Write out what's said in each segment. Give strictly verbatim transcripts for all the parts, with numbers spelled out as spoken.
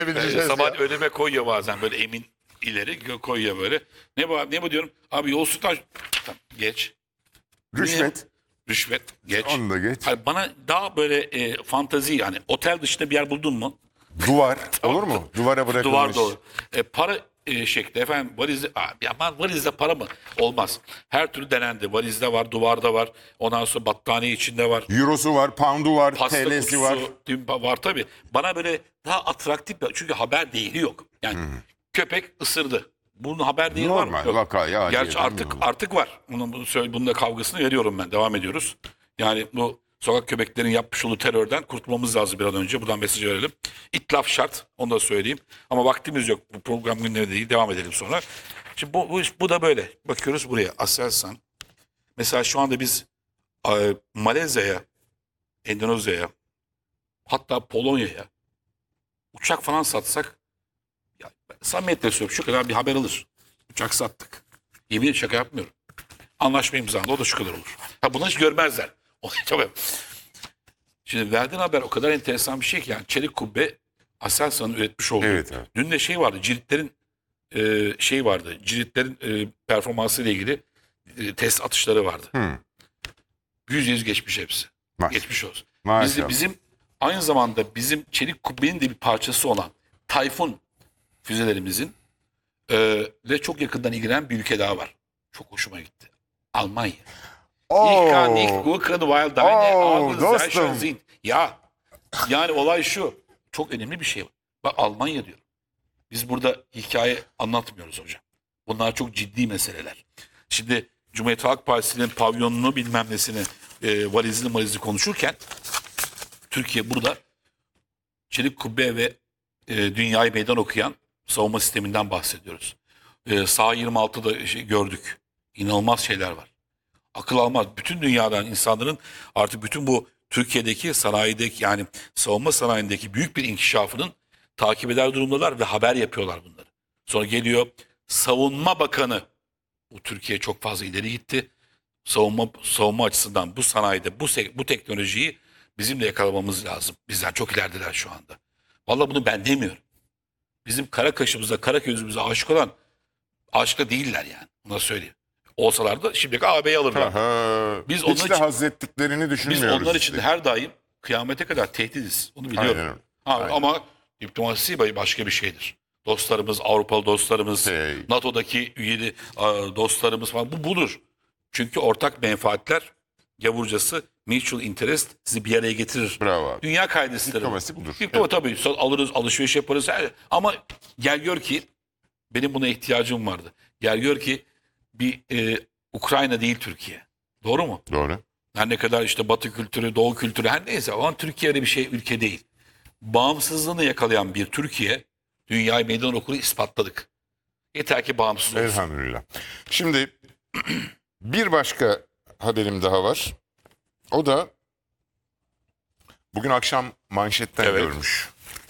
Bileceğiz sabah ya. önüme koyuyor bazen böyle emin ileri koyuyor böyle. Ne bu abi, ne bu diyorum. Abi yolsuzluktan tamam, geç. Rüşvet. Niye? Rüşvet geç. Onu da geç. Hayır, bana daha böyle e, fantazi, yani otel dışında bir yer buldun mu? Duvar. Olur mu? Duvara bırakılmış. Duvar dolu. E, para e, şekli efendim, valizde, abi aman valizde para mı? Olmaz. Her türlü denendi. Valizde var, duvarda var. Ondan sonra battaniye içinde var. Eurosu var, pound'u var, Pasta T L'si kutusu var. tüm var tabii. Bana böyle daha atraktif, çünkü haber değeri yok. Yani köpek ısırdı. Bunun haber değeri var mı? Normal, Yok. vaka, ya, Gerçi diyelim, artık normal. artık var. Bunun, bunu söyle, bunun da kavgasını veriyorum ben. Devam ediyoruz. Yani bu sokak köpeklerin yapmış olduğu terörden kurtulmamız lazım bir an önce. Buradan mesaj verelim. İtlaf şart. Onu da söyleyeyim. Ama vaktimiz yok. Bu program günleri değil. Devam edelim sonra. Şimdi bu, bu, bu da böyle. Bakıyoruz buraya. Aselsan. Mesela şu anda biz e, Malezya'ya, Endonezya'ya, hatta Polonya'ya uçak falan satsak, ya, samimiyetle söylüyorum, şu kadar bir haber alır. Uçak sattık. Yemin ederim, şaka yapmıyorum. Anlaşma imzalandı, o da şu kadar olur. Ha, bunu hiç görmezler. Tabii. Şimdi verdiğin haber o kadar enteresan bir şey ki, yani Çelik Kubbe Aselsan'ın üretmiş olduğu. Evet, evet. Dün de şey vardı, ciritlerin e, şey vardı, ciritlerin e, performansı ile ilgili e, test atışları vardı. Hı. Yüz yüz geçmiş hepsi. Maşallah. Geçmiş olsun. Maşallah. Bizim, bizim aynı zamanda bizim Çelik Kubbe'nin de bir parçası olan Tayfun füzelerimizin e, ve çok yakından ilgilenen bir ülke daha var. Çok hoşuma gitti. Almanya. Ich kann nicht gucken, weil deine Oo, Augen sehr dostum. schön sind. Ya, yani olay şu. Çok önemli bir şey var. Bak, Almanya diyor. Biz burada hikaye anlatmıyoruz hocam. Bunlar çok ciddi meseleler. Şimdi Cumhuriyet Halk Partisi'nin pavyonunu bilmem nesini, e, valizini valizi konuşurken Türkiye burada Çelik Kubbe ve e, dünyayı meydan okuyan savunma sisteminden bahsediyoruz. E, Sağ yirmi altıda şey gördük. İnanılmaz şeyler var. Akıl almaz. Bütün dünyadan insanların artık bütün bu Türkiye'deki sanayideki, yani savunma sanayindeki büyük bir inkişafının takip eder durumdalar ve haber yapıyorlar bunları. Sonra geliyor Savunma Bakanı. Bu Türkiye çok fazla ileri gitti. Savunma savunma açısından bu sanayide bu se- bu teknolojiyi bizim de yakalamamız lazım. Bizden çok ilerideler şu anda. Vallahi bunu ben demiyorum. Bizim kara kaşımıza, kara gözümüze aşık olan aşıkla değiller yani. Bunu söyleyeyim. Olsalar da şimdiki ağabeyi alırlar. Aha. Biz Hiç onun de için- haz ettiklerini Biz düşünmüyoruz. onlar için işte. her daim kıyamete kadar tehdidiz. Onu biliyorum. Aynen öyle. Ha, Aynen. ama diplomasi başka bir şeydir. Dostlarımız, Avrupalı dostlarımız, Hey. NATO'daki üyeli a, dostlarımız falan, bu budur. Çünkü ortak menfaatler, gavurcası mutual interest sizi bir araya getirir. Bravo abi. Dünya kaidesidir. Diplomasi budur. Diploma tabii, alırız, alışveriş yaparız. her- Ama gel gör ki benim buna ihtiyacım vardı. Gel gör ki bir e, Ukrayna değil Türkiye. Doğru mu? Doğru. Her ne kadar işte Batı kültürü, Doğu kültürü, her neyse, ama Türkiye öyle bir şey ülke değil. Bağımsızlığını yakalayan bir Türkiye, dünyayı meydan okuru ispatladık. Yeter ki bağımsız olsun. Elhamdülillah. Şimdi bir başka haberim daha var. O da bugün akşam manşetten Evet. görmüş.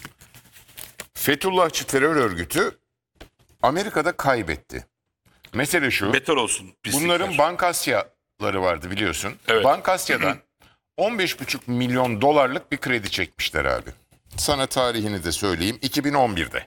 Fethullahçı terör örgütü Amerika'da kaybetti. Mesele şu. Beter olsun pislikler. Bunların Bankasyaları vardı biliyorsun. Evet. Bankasya'dan on beş buçuk milyon dolarlık bir kredi çekmişler abi. Sana tarihini de söyleyeyim. iki bin on birde.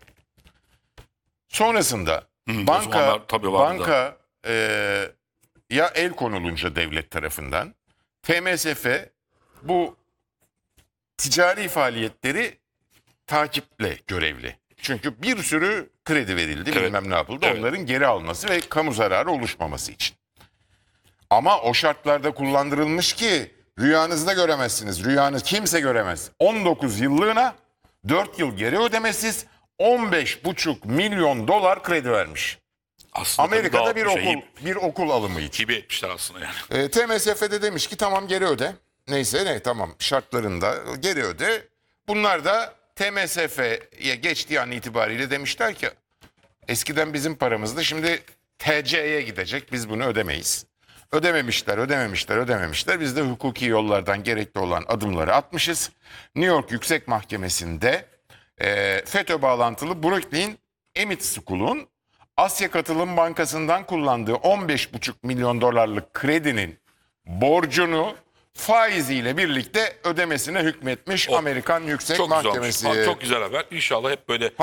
Sonrasında o banka zamanlar tabii vardı banka e, ya el konulunca devlet tarafından, T M S F bu ticari faaliyetleri takiple görevli. Çünkü bir sürü kredi verildi, Evet. bilmem ne yapıldı. Evet. Onların geri alması ve kamu zararı oluşmaması için. Ama o şartlarda kullandırılmış ki rüyanızda göremezsiniz. Rüyanız kimse göremez. on dokuz yıllığına dört yıl geri ödemesiz on beş buçuk milyon dolar kredi vermiş. Aslında Amerika'da tabii bir dağıtmış, okul bir okul alımı için. hibe etmişler aslında yani. E, T M S F de demiş ki tamam geri öde. Neyse ne tamam şartlarında geri öde. Bunlar da T M S F'ye geçtiği an itibariyle demişler ki eskiden bizim paramızdı, şimdi T C'ye gidecek, biz bunu ödemeyiz. Ödememişler, ödememişler, ödememişler. Biz de hukuki yollardan gerekli olan adımları atmışız. New York Yüksek Mahkemesi'nde e, FETÖ bağlantılı Brooklyn Emmett School'un Asya Katılım Bankası'ndan kullandığı on beş buçuk milyon dolarlık kredinin borcunu faiziyle birlikte ödemesine hükmetmiş O, Amerikan Yüksek Çok güzel olmuş. Mahkemesi. Ha, Çok güzel haber. İnşallah hep böyle